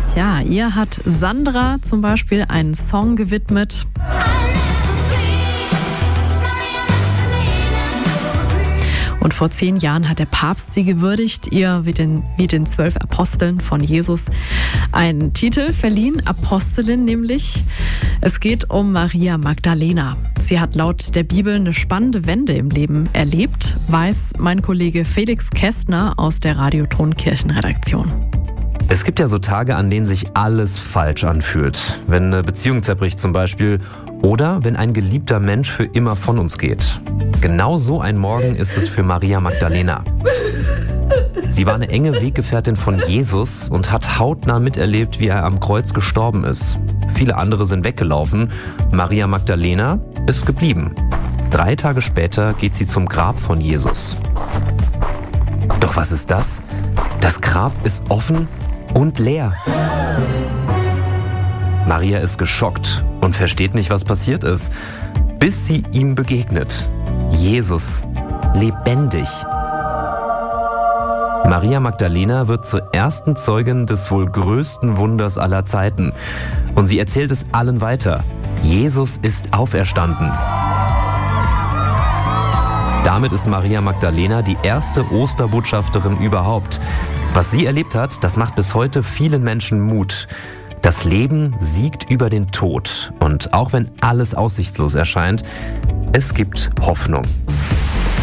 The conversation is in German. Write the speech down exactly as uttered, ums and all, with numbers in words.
Ja, ihr hat Sandra zum Beispiel einen Song gewidmet. Und vor zehn Jahren hat der Papst sie gewürdigt, ihr wie den, wie den zwölf Aposteln von Jesus einen Titel verliehen, Apostelin nämlich. Es geht um Maria Magdalena. Sie hat laut der Bibel eine spannende Wende im Leben erlebt, weiß mein Kollege Felix Kästner aus der Radioton Kirchenredaktion. Es gibt ja so Tage, an denen sich alles falsch anfühlt. Wenn eine Beziehung zerbricht zum Beispiel oder wenn ein geliebter Mensch für immer von uns geht. Genau so ein Morgen ist es für Maria Magdalena. Sie war eine enge Weggefährtin von Jesus und hat hautnah miterlebt, wie er am Kreuz gestorben ist. Viele andere sind weggelaufen. Maria Magdalena ist geblieben. Drei Tage später geht sie zum Grab von Jesus. Doch was ist das? Das Grab ist offen und leer. Maria ist geschockt und versteht nicht, was passiert ist, bis sie ihm begegnet. Jesus, lebendig. Maria Magdalena wird zur ersten Zeugin des wohl größten Wunders aller Zeiten. Und sie erzählt es allen weiter. Jesus ist auferstanden. Damit ist Maria Magdalena die erste Osterbotschafterin überhaupt. Was sie erlebt hat, das macht bis heute vielen Menschen Mut. Das Leben siegt über den Tod. Und auch wenn alles aussichtslos erscheint, es gibt Hoffnung.